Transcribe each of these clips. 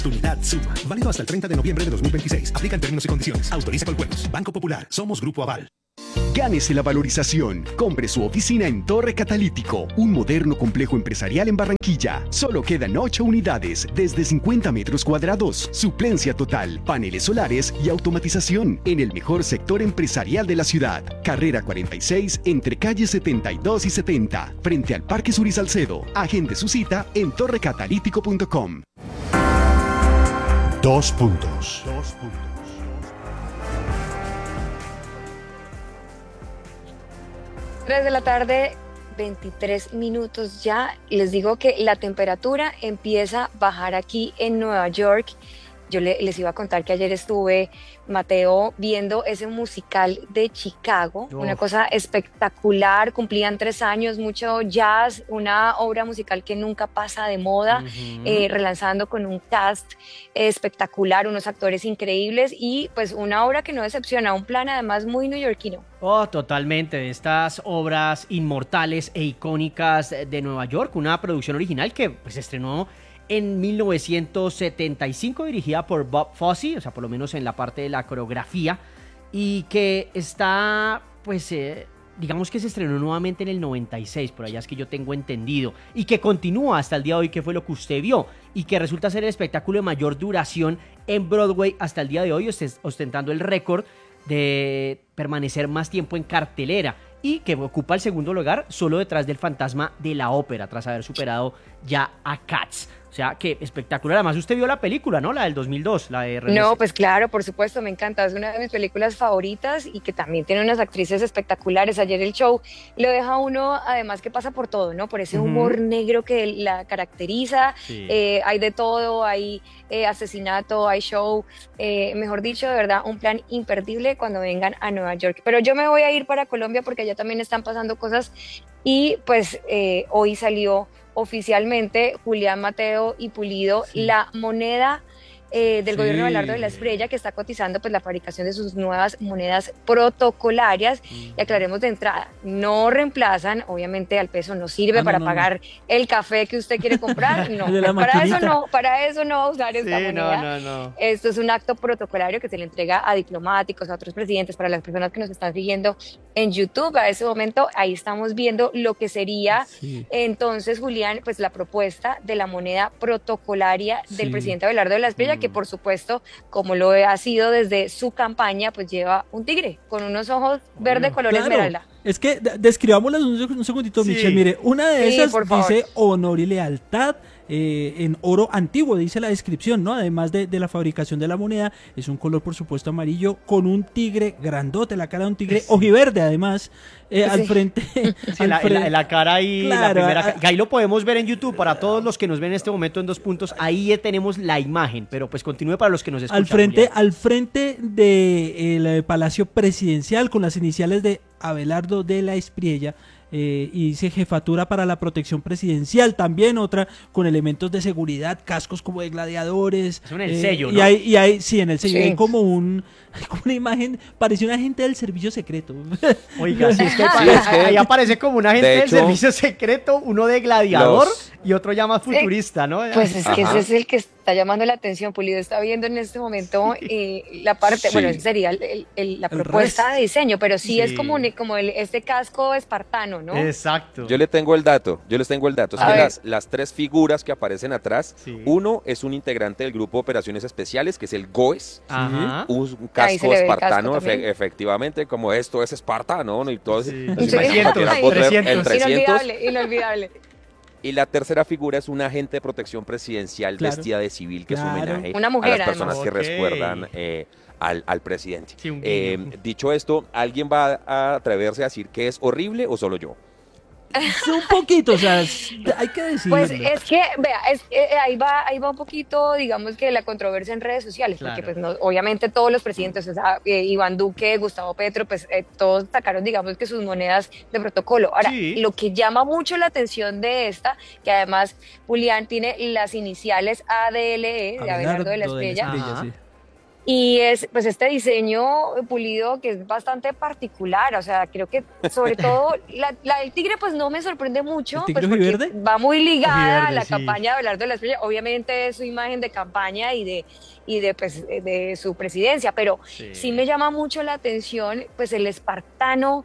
Oportunidad Suma. Válido hasta el 30 de noviembre de 2026. Aplican términos y condiciones. Autoriza Coljuegos. Banco Popular. Somos Grupo Aval. Gánese la valorización. Compre su oficina en Torre Catalítico, un moderno complejo empresarial en Barranquilla. Solo quedan 8 unidades, desde 50 metros cuadrados, suplencia total, paneles solares y automatización en el mejor sector empresarial de la ciudad. Carrera 46, entre calles 72 y 70, frente al Parque Suri Salcedo. Agende su cita en torrecatalítico.com. 2 puntos. 3 de la tarde, 23 minutos ya. Les digo que la temperatura empieza a bajar aquí en Nueva York. Yo les iba a contar que ayer estuve, Mateo, viendo ese musical de Chicago, una cosa espectacular. Cumplían 3 años, mucho jazz, una obra musical que nunca pasa de moda, relanzando con un cast espectacular, unos actores increíbles y pues una obra que no decepciona, un plan además muy neoyorquino. Oh, totalmente, de estas obras inmortales e icónicas de Nueva York, una producción original que pues se estrenó en 1975, dirigida por Bob Fosse, o sea, por lo menos en la parte de la coreografía, y que está, pues, digamos que se estrenó nuevamente en el 96, por allá es que yo tengo entendido, y que continúa hasta el día de hoy, que fue lo que usted vio, y que resulta ser el espectáculo de mayor duración en Broadway hasta el día de hoy, ostentando el récord de permanecer más tiempo en cartelera, y que ocupa el segundo lugar solo detrás del Fantasma de la Ópera, tras haber superado ya a Cats. O sea, que espectacular. Además, usted vio la película, ¿no? La del 2002, la de René. No, pues claro, por supuesto, me encanta. Es una de mis películas favoritas y que también tiene unas actrices espectaculares. Ayer el show lo deja uno, además que pasa por todo, ¿no? Por ese humor negro que la caracteriza. Sí. Hay de todo, hay asesinato, hay show. Mejor dicho, de verdad, un plan imperdible cuando vengan a Nueva York. Pero yo me voy a ir para Colombia porque allá también están pasando cosas y pues hoy salió oficialmente Julián Mateo y Pulido, la moneda del gobierno de Abelardo de la Espriella, que está cotizando pues la fabricación de sus nuevas monedas protocolarias. Y aclaremos de entrada, no reemplazan, obviamente al peso no sirve para pagar el café que usted quiere comprar, no, para eso no va a usar esta moneda. No. Esto es un acto protocolario que se le entrega a diplomáticos, a otros presidentes, para las personas que nos están siguiendo en YouTube. A ese momento ahí estamos viendo lo que sería entonces, Julián, pues la propuesta de la moneda protocolaria del presidente Abelardo de la Espriella, que por supuesto, como lo ha sido desde su campaña, pues lleva un tigre con unos ojos verde color esmeralda. Es que describámoslas un segundito, Michelle. Mire, una de esas dice honor y lealtad, en oro antiguo, dice la descripción, ¿no? Además de la fabricación de la moneda, es un color, por supuesto, amarillo, con un tigre grandote, la cara de un tigre ojiverde, además, al frente. La cara ahí, claro, la primera. Ahí lo podemos ver en YouTube, para todos los que nos ven en este momento en 2 puntos, ahí tenemos la imagen, pero pues continúe para los que nos escuchan. Al frente del Palacio Presidencial, con las iniciales de Abelardo de la Espriella, y dice Jefatura para la Protección Presidencial, también otra con elementos de seguridad, cascos como de gladiadores. Es en el sello, ¿no? Y hay en el sello hay como una imagen, parece un agente del servicio secreto. Oiga, es que ahí aparece como un agente del servicio secreto, uno de gladiador y otro ya más futurista, ¿no? Pues es que ese es el que está llamando la atención. Pulido está viendo en este momento la parte, bueno, sería la propuesta de diseño, pero es como este casco espartano, ¿no? Exacto. Yo les tengo el dato. Es que las 3 figuras que aparecen atrás, uno es un integrante del grupo de operaciones especiales, que es el GOES, un casco espartano, efectivamente, como esto es espartano, ¿no? Y todo eso. 300. Inolvidable. Y la tercera figura es un agente de protección presidencial vestida de civil, que es un homenaje a las personas que recuerdan al presidente. Sí, dicho esto, ¿alguien va a atreverse a decir que es horrible o solo yo? Un poquito, o sea, hay que decirlo. Pues es que, vea, ahí va un poquito, digamos que la controversia en redes sociales, porque pues obviamente todos los presidentes, o sea, Iván Duque, Gustavo Petro, pues todos sacaron, digamos que sus monedas de protocolo. Ahora, lo que llama mucho la atención de esta, que además Julián tiene las iniciales ADLE, de Abelardo de la Espriella, Y es pues este diseño pulido que es bastante particular, o sea, creo que sobre todo la del tigre pues no me sorprende mucho, pues porque va muy ligada a la campaña de Abelardo de la Espriella, obviamente es su imagen de campaña y de su presidencia, pero sí me llama mucho la atención pues el espartano,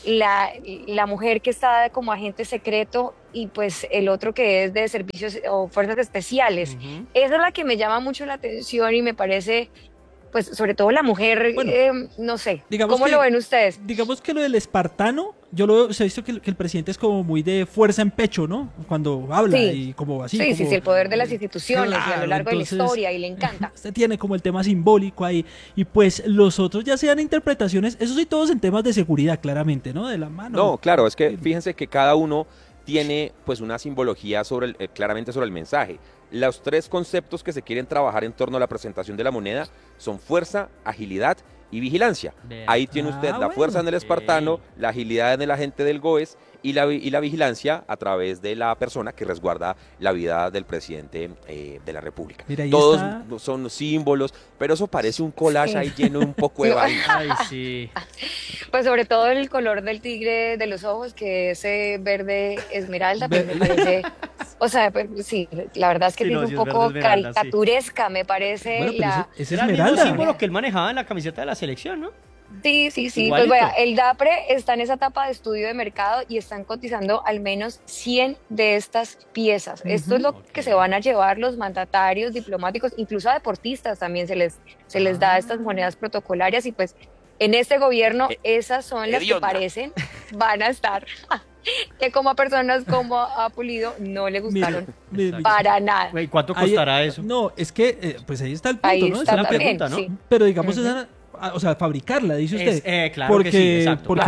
la mujer que está como agente secreto y pues el otro que es de servicios o fuerzas especiales. Esa es la que me llama mucho la atención y me parece, pues sobre todo la mujer, bueno, no sé, ¿cómo lo ven ustedes? Digamos que lo del espartano, se ha visto que el presidente es como muy de fuerza en pecho, ¿no? Cuando habla y como así. Sí, el poder de las instituciones y a lo largo de la historia y le encanta. Usted tiene como el tema simbólico ahí y pues los otros ya sean interpretaciones, eso sí todos en temas de seguridad claramente, ¿no? De la mano. No, claro, es que fíjense que cada uno tiene pues una simbología claramente sobre el mensaje. Los 3 conceptos que se quieren trabajar en torno a la presentación de la moneda son fuerza, agilidad y vigilancia. Ahí tiene usted la fuerza en el espartano, la agilidad en el agente del GOES y la vigilancia a través de la persona que resguarda la vida del presidente de la República. Mira, todos son símbolos, pero eso parece un collage ahí lleno de un poco de vaina. Ay, sí. Pues sobre todo el color del tigre de los ojos, que ese verde esmeralda, pues me parece, o sea, pues, sí, la verdad es que es un poco caricaturesca, me parece. Bueno, es esmeralda. Era el mismo símbolo que él manejaba en la camiseta de la selección, ¿no? Sí. Igualito. Pues vaya, el DAPRE está en esa etapa de estudio de mercado y están cotizando al menos 100 de estas piezas. Esto es lo que se van a llevar los mandatarios diplomáticos, incluso a deportistas también se les da estas monedas protocolarias y pues en este gobierno esas son las que parecen van a estar. Que como a personas como a Pulido no le gustaron para nada. Wey, ¿cuánto costará eso? No, es que pues ahí está el punto, ahí ¿no? Está es una pregunta, ¿no? Sí. Pero digamos o sea, fabricarla, dice usted. Claro porque, que sí, exacto. Porque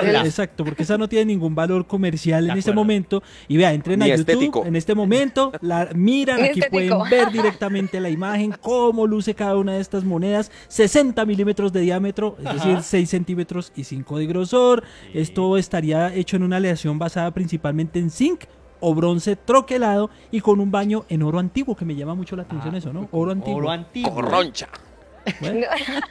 porque esa no tiene ningún valor comercial en este momento. Y vea, entren a YouTube en este momento, la miran, aquí pueden ver directamente la imagen, cómo luce cada una de estas monedas, 60 milímetros de diámetro, es decir, 6 centímetros y 5 de grosor. Sí. Esto estaría hecho en una aleación basada principalmente en zinc o bronce troquelado y con un baño en oro antiguo, que me llama mucho la atención eso, ¿no? Oro antiguo. Oro antiguo. Corroncha. Bueno.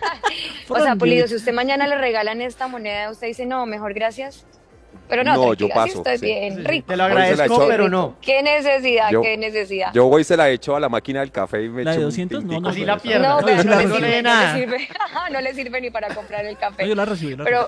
O sea, Pulido, si usted mañana le regalan esta moneda, usted dice, no, mejor gracias. Pero no, yo paso. Estoy bien rico. Te lo agradezco, pero no. ¿Qué necesidad? Yo voy y se la echo a la máquina del café y me echo de 200, no, así la pierda. No le sirve ni para comprar el café. No, yo la recibí. Pero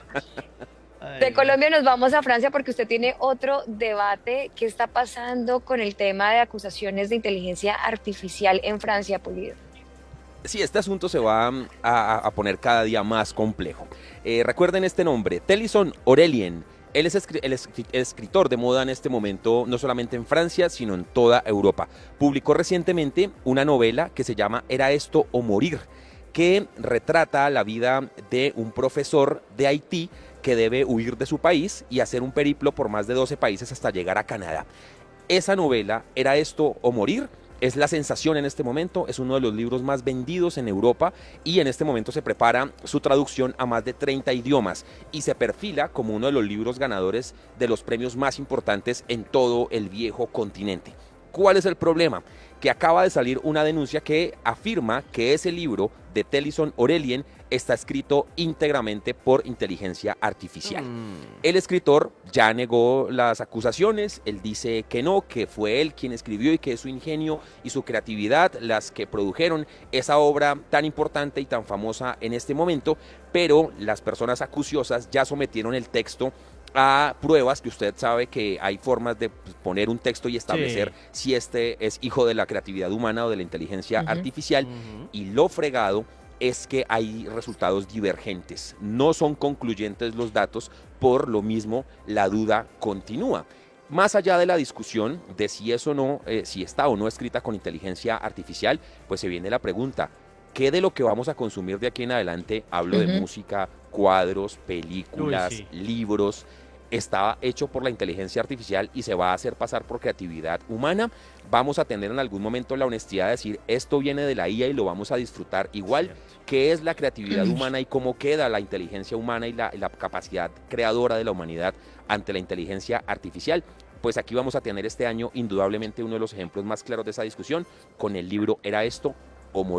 de Colombia nos vamos a Francia porque usted tiene otro debate. ¿Qué está pasando con el tema de acusaciones de inteligencia artificial en Francia, Pulido? Sí, este asunto se va a poner cada día más complejo. Recuerden este nombre, Tennyson Aurélien. Él es el escritor de moda en este momento, no solamente en Francia, sino en toda Europa. Publicó recientemente una novela que se llama Era esto o morir, que retrata la vida de un profesor de Haití que debe huir de su país y hacer un periplo por más de 12 países hasta llegar a Canadá. Esa novela, Era esto o morir, es la sensación en este momento, es uno de los libros más vendidos en Europa y en este momento se prepara su traducción a más de 30 idiomas y se perfila como uno de los libros ganadores de los premios más importantes en todo el viejo continente. ¿Cuál es el problema? Que acaba de salir una denuncia que afirma que ese libro de Tennyson Aurélien está escrito íntegramente por inteligencia artificial. El escritor ya negó las acusaciones, él dice que no, que fue él quien escribió y que es su ingenio y su creatividad las que produjeron esa obra tan importante y tan famosa en este momento, pero las personas acuciosas ya sometieron el texto a pruebas, que usted sabe que hay formas de poner un texto y establecer si este es hijo de la creatividad humana o de la inteligencia artificial, y lo fregado es que hay resultados divergentes, no son concluyentes los datos, por lo mismo la duda continúa. Más allá de la discusión de si eso no, si está o no escrita con inteligencia artificial, pues se viene la pregunta, ¿qué de lo que vamos a consumir de aquí en adelante, hablo de música, cuadros, películas, libros, está hecho por la inteligencia artificial y se va a hacer pasar por creatividad humana? Vamos a tener en algún momento la honestidad de decir, esto viene de la IA y lo vamos a disfrutar igual. ¿Qué es la creatividad humana y cómo queda la inteligencia humana y la capacidad creadora de la humanidad ante la inteligencia artificial? Pues aquí vamos a tener este año indudablemente uno de los ejemplos más claros de esa discusión con el libro Era esto o morir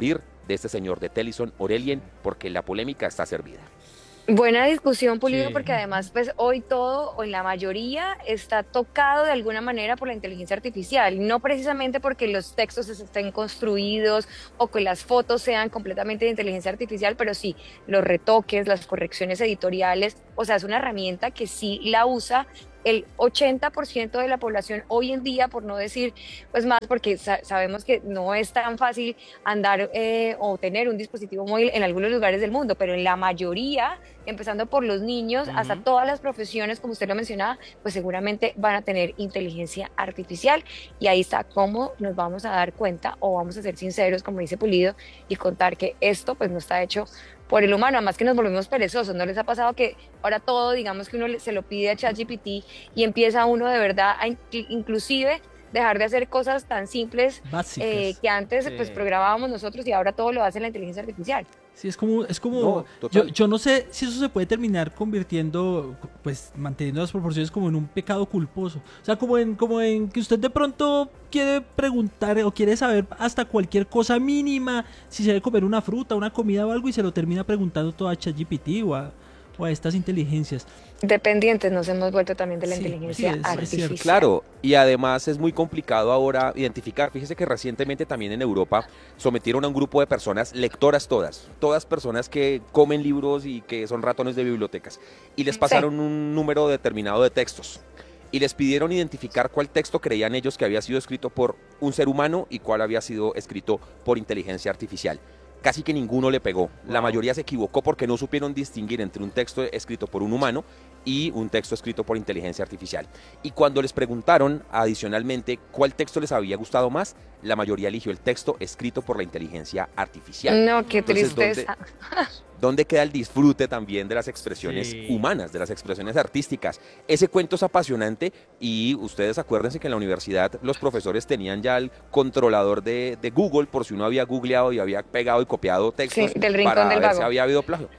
de este señor, de Tellison Orelien, porque la polémica está servida. Buena discusión, Pulido, sí. Porque además pues hoy todo, o en la mayoría, está tocado de alguna manera por la inteligencia artificial, no precisamente porque los textos estén construidos o que las fotos sean completamente de inteligencia artificial, pero sí, los retoques, las correcciones editoriales, o sea, es una herramienta que sí la usa el 80% de la población hoy en día, por no decir pues más, porque sabemos que no es tan fácil andar o tener un dispositivo móvil en algunos lugares del mundo, pero en la mayoría, empezando por los niños, hasta todas las profesiones, como usted lo mencionaba, pues seguramente van a tener inteligencia artificial, y ahí está cómo nos vamos a dar cuenta, o vamos a ser sinceros, como dice Pulido, y contar que esto pues no está hecho por el humano, además que nos volvemos perezosos. ¿No les ha pasado que ahora todo, digamos que uno se lo pide a ChatGPT y empieza uno de verdad a inclusive dejar de hacer cosas tan simples que antes pues programábamos nosotros, y ahora todo lo hace la inteligencia artificial? Sí, es como no, yo no sé si eso se puede terminar convirtiendo, pues manteniendo las proporciones, como en un pecado culposo. O sea, como en que usted de pronto quiere preguntar o quiere saber hasta cualquier cosa mínima, si se debe comer una fruta, una comida o algo, y se lo termina preguntando todo a ChatGPT o a estas inteligencias. Dependientes nos hemos vuelto también de la inteligencia artificial. Claro, y además es muy complicado ahora identificar. Fíjese que recientemente también en Europa sometieron a un grupo de personas, lectoras todas personas que comen libros y que son ratones de bibliotecas, y les pasaron un número determinado de textos, y les pidieron identificar cuál texto creían ellos que había sido escrito por un ser humano y cuál había sido escrito por inteligencia artificial. Casi que ninguno le pegó. La mayoría se equivocó porque no supieron distinguir entre un texto escrito por un humano y un texto escrito por inteligencia artificial. Y cuando les preguntaron adicionalmente cuál texto les había gustado más, la mayoría eligió el texto escrito por la inteligencia artificial. No, qué tristeza. ¿Dónde queda el disfrute también de las expresiones humanas, de las expresiones artísticas? Ese cuento es apasionante, y ustedes acuérdense que en la universidad los profesores tenían ya el controlador de Google, por si uno había googleado y había pegado y copiado textos del rincón para del ver vago. Si había habido plagio.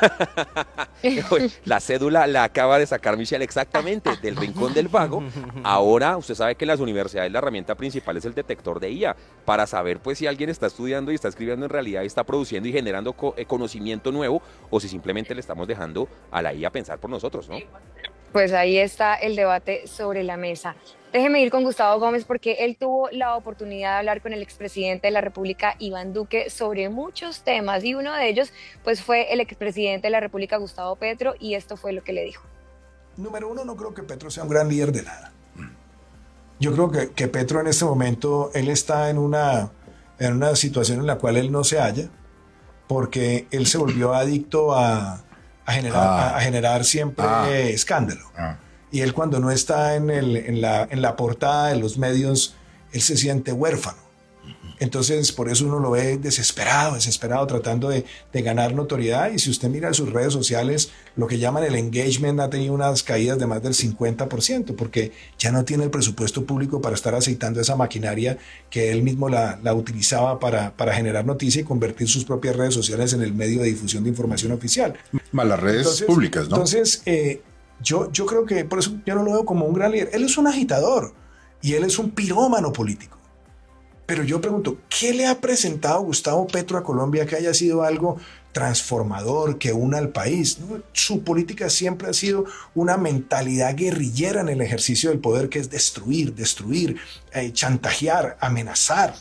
La cédula la acaba de sacar Michelle, exactamente, del rincón del vago. Ahora usted sabe que en las universidades la herramienta principal es el detector de IA, para saber pues si alguien está estudiando y está escribiendo en realidad y está produciendo y generando conocimiento nuevo, o si simplemente le estamos dejando a la IA pensar por nosotros, ¿no? Pues ahí está el debate sobre la mesa. Déjeme ir con Gustavo Gómez, porque él tuvo la oportunidad de hablar con el expresidente de la República, Iván Duque, sobre muchos temas, y uno de ellos pues fue el expresidente de la República, Gustavo Petro, y esto fue lo que le dijo. Número uno, no creo que Petro sea un gran líder de nada. Yo creo que Petro en este momento, él está en una situación en la cual él no se halla, porque él se volvió adicto a generar siempre escándalo. Y él, cuando no está en la portada de los medios, él se siente huérfano. Entonces, por eso uno lo ve desesperado, tratando de ganar notoriedad. Y si usted mira sus redes sociales, lo que llaman el engagement ha tenido unas caídas de más del 50%, porque ya no tiene el presupuesto público para estar aceitando esa maquinaria que él mismo la utilizaba para generar noticia y convertir sus propias redes sociales en el medio de difusión de información oficial. Más las redes públicas, ¿no? Entonces, yo creo que por eso yo no lo veo como un gran líder. Él es un agitador y él es un pirómano político. Pero yo pregunto, ¿qué le ha presentado Gustavo Petro a Colombia que haya sido algo transformador, que una al país? ¿No? Su política siempre ha sido una mentalidad guerrillera en el ejercicio del poder, que es destruir, chantajear, amenazar.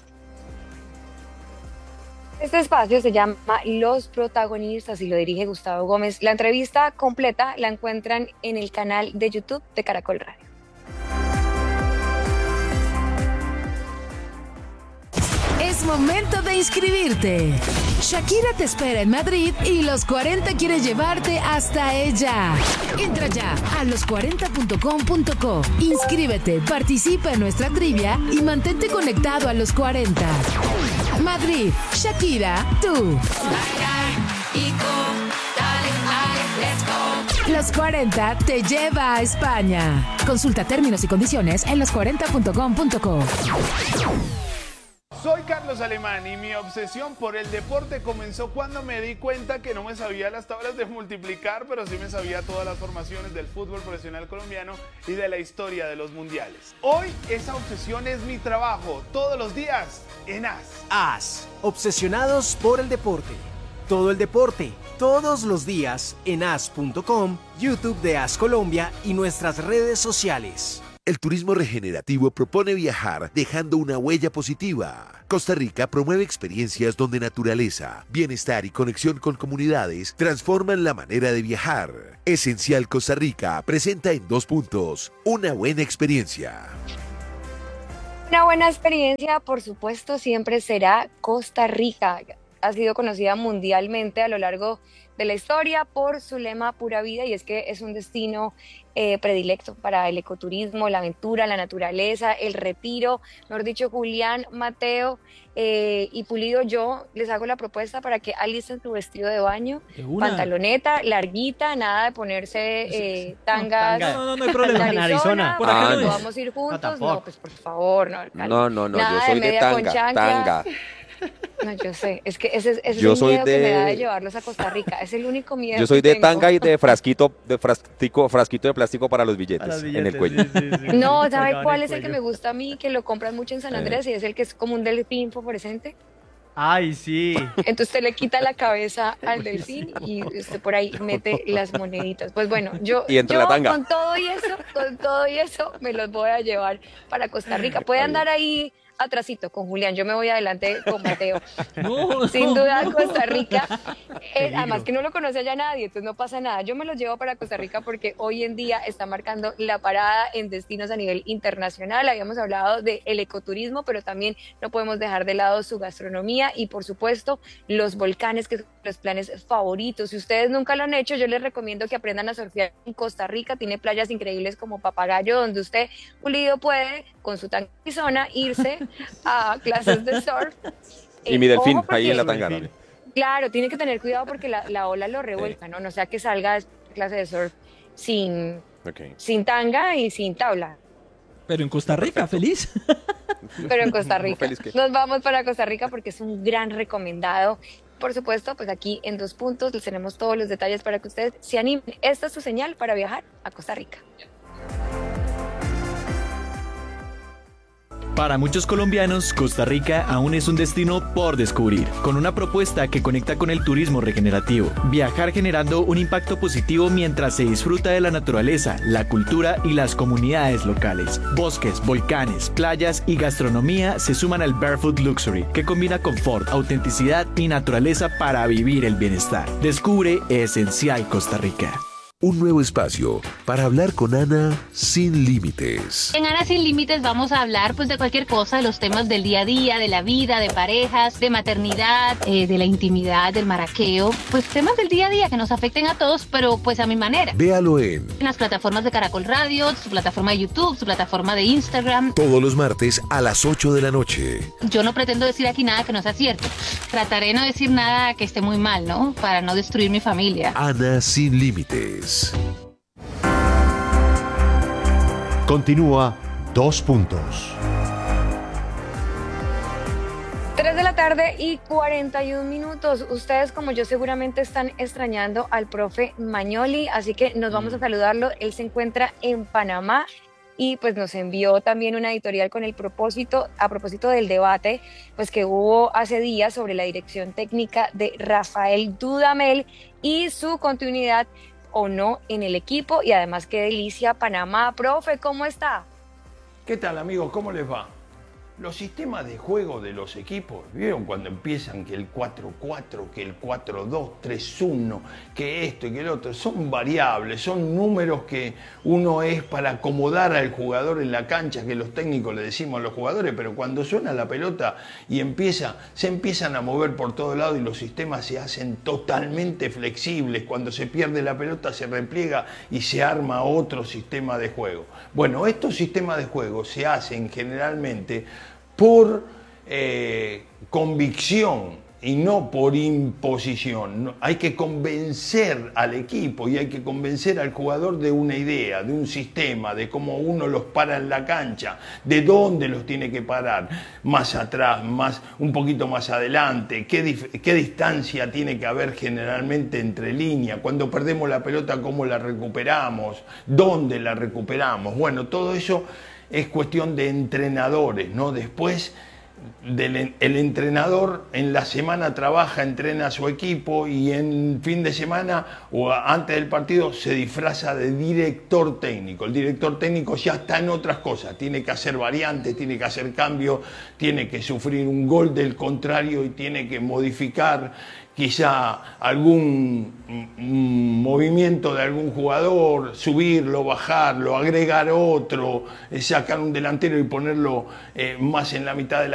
Este espacio se llama Los Protagonistas y lo dirige Gustavo Gómez. La entrevista completa la encuentran en el canal de YouTube de Caracol Radio. Es momento de inscribirte. Shakira te espera en Madrid y Los 40 quiere llevarte hasta ella. Entra ya a los40.com.co. Inscríbete, participa en nuestra trivia y mantente conectado a Los 40. Madrid, Shakira, tú. Los 40 te lleva a España. Consulta términos y condiciones en los40.com.co. Soy Carlos Alemán y mi obsesión por el deporte comenzó cuando me di cuenta que no me sabía las tablas de multiplicar, pero sí me sabía todas las formaciones del fútbol profesional colombiano y de la historia de los mundiales. Hoy esa obsesión es mi trabajo, todos los días en AS. AS, obsesionados por el deporte. Todo el deporte, todos los días en as.com, YouTube de AS Colombia y nuestras redes sociales. El turismo regenerativo propone viajar dejando una huella positiva. Costa Rica promueve experiencias donde naturaleza, bienestar y conexión con comunidades transforman la manera de viajar. Esencial Costa Rica presenta en 2 puntos una buena experiencia. Una buena experiencia, por supuesto, siempre será Costa Rica. Ha sido conocida mundialmente a lo largo de la historia por su lema Pura Vida, y es que es un destino predilecto para el ecoturismo, la aventura, la naturaleza, el retiro. Mejor dicho, Julián, Mateo y Pulido, yo les hago la propuesta para que alisten su vestido de baño, pantaloneta larguita, nada de ponerse tangas. No hay problema. En Arizona. Por acá no vamos a ir juntos. No, pues por favor, no, yo soy de tanga. No, yo sé, es que ese es el miedo que me da de llevarlos a Costa Rica, es el único miedo. Yo soy de tanga y de frasquito de plástico para los billetes, en el cuello. Sí. No, ¿sabe cuál es el que me gusta a mí? Que lo compran mucho en San Andrés y es el que es como un delfín fosforescente. Ay, sí. Entonces usted le quita la cabeza al delfín y usted por ahí mete las moneditas. Pues bueno, yo la tanga. con todo y eso me los voy a llevar para Costa Rica. Puede andar ahí atrasito con Julián, yo me voy adelante con Mateo. Sin duda Costa Rica, además que no lo conoce allá nadie, entonces no pasa nada. Yo me los llevo para Costa Rica porque hoy en día está marcando la parada en destinos a nivel internacional. Habíamos hablado del ecoturismo, pero también no podemos dejar de lado su gastronomía y por supuesto los volcanes, que son los planes favoritos. Si ustedes nunca lo han hecho, yo les recomiendo que aprendan a surfear en Costa Rica. Tiene playas increíbles como Papagayo, donde usted, Pulido, puede con su tanquizona irse a clases de surf. Y mi delfín, ahí en la tanga. Claro, tiene que tener cuidado porque la ola lo revuelca, ¿no? No sea que salga de clase de surf sin tanga y sin tabla. Pero en Costa Rica, feliz. Pero en Costa Rica. Nos vamos para Costa Rica porque es un gran recomendado. Por supuesto, pues aquí en 2 puntos les tenemos todos los detalles para que ustedes se animen. Esta es su señal para viajar a Costa Rica. Para muchos colombianos, Costa Rica aún es un destino por descubrir, con una propuesta que conecta con el turismo regenerativo. Viajar generando un impacto positivo mientras se disfruta de la naturaleza, la cultura y las comunidades locales. Bosques, volcanes, playas y gastronomía se suman al Barefoot Luxury, que combina confort, autenticidad y naturaleza para vivir el bienestar. Descubre Esencial Costa Rica. Un nuevo espacio para hablar con Ana sin límites. En Ana sin límites vamos a hablar pues de cualquier cosa, de los temas del día a día, de la vida, de parejas, de maternidad, de la intimidad, del maraqueo, pues temas del día a día que nos afecten a todos, pero pues a mi manera. Véalo en las plataformas de Caracol Radio, su plataforma de YouTube, su plataforma de Instagram. Todos los martes a las 8 de la noche. Yo no pretendo decir aquí nada que no sea cierto. Trataré de no decir nada que esté muy mal, ¿no? Para no destruir mi familia. Ana sin límites. Continúa 2 puntos. 3 de la tarde y 41 minutos. Ustedes, como yo, seguramente están extrañando al profe Magnoli, así que nos vamos a saludarlo. Él se encuentra en Panamá y pues nos envió también una editorial con el propósito, a propósito del debate pues que hubo hace días sobre la dirección técnica de Rafael Dudamel y su continuidad o no en el equipo. Y además, qué delicia Panamá. Profe, ¿cómo está? ¿Qué tal, amigos? ¿Cómo les va? Los sistemas de juego de los equipos, ¿vieron cuando empiezan que el 4-4, que el 4-2-3-1, que esto y que el otro? Son variables, son números que uno es para acomodar al jugador en la cancha, que los técnicos le decimos a los jugadores, pero cuando suena la pelota y se empiezan a mover por todos lados y los sistemas se hacen totalmente flexibles. Cuando se pierde la pelota se repliega y se arma otro sistema de juego. Bueno, estos sistemas de juego se hacen generalmente por convicción y no por imposición. Hay que convencer al equipo y hay que convencer al jugador de una idea, de un sistema, de cómo uno los para en la cancha, de dónde los tiene que parar, más atrás, un poquito más adelante, qué distancia tiene que haber generalmente entre líneas, cuando perdemos la pelota, cómo la recuperamos, dónde la recuperamos. Bueno, todo eso es cuestión de entrenadores, ¿no? Después el entrenador en la semana trabaja, entrena a su equipo y en fin de semana o antes del partido se disfraza de director técnico. El director técnico ya está en otras cosas, tiene que hacer variantes, tiene que hacer cambios, tiene que sufrir un gol del contrario y tiene que modificar quizá algún movimiento de algún jugador, subirlo, bajarlo, agregar otro, sacar un delantero y ponerlo más en la mitad de la